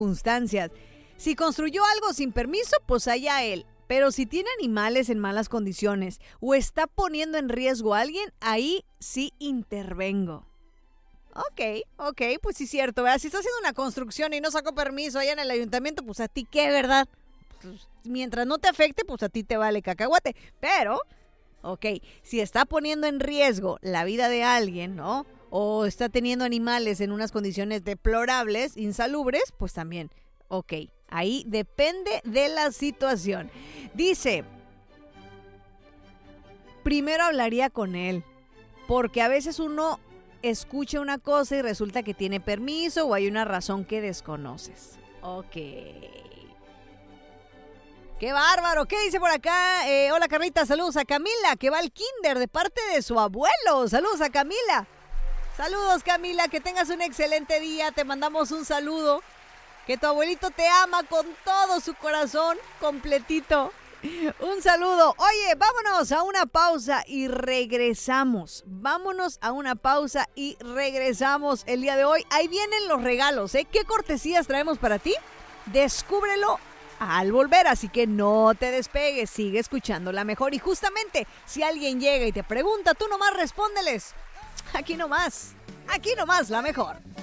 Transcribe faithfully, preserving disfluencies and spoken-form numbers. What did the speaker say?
circunstancias. Si construyó algo sin permiso, pues allá él. Pero si tiene animales en malas condiciones o está poniendo en riesgo a alguien, ahí sí intervengo. Ok, ok, pues sí es cierto, ¿verdad? Si está haciendo una construcción y no sacó permiso allá en el ayuntamiento, pues a ti qué, ¿verdad? Pues, mientras no te afecte, pues a ti te vale cacahuate. Pero, ok, si está poniendo en riesgo la vida de alguien, ¿no? O está teniendo animales en unas condiciones deplorables, insalubres, pues también, ok. Ahí depende de la situación. Dice, primero hablaría con él, porque a veces uno escucha una cosa y resulta que tiene permiso o hay una razón que desconoces. Ok. ¡Qué bárbaro! ¿Qué dice por acá? Eh, hola Carlita, saludos a Camila, que va al kinder de parte de su abuelo. Saludos a Camila. Saludos Camila, que tengas un excelente día. Te mandamos un saludo. Que tu abuelito te ama con todo su corazón, completito. Un saludo. Oye, vámonos a una pausa y regresamos. Vámonos a una pausa y regresamos el día de hoy. Ahí vienen los regalos, ¿eh? ¿Qué cortesías traemos para ti? Descúbrelo al volver, así que no te despegues. Sigue escuchando La Mejor. Y justamente, si alguien llega y te pregunta, tú nomás respóndeles. Aquí nomás, aquí nomás La Mejor.